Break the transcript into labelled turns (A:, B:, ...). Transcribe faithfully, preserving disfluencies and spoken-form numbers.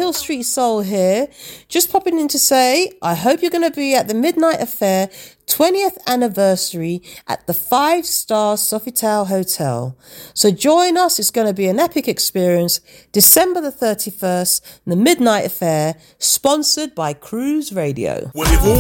A: Hill Street Soul here. Just popping in to say, I hope you're going to be at the Midnight Affair twentieth anniversary at the Five Star Sofitel Hotel. So join us. It's going to be an epic experience. December the thirty-first, the Midnight Affair, sponsored by Cruise Radio. Well,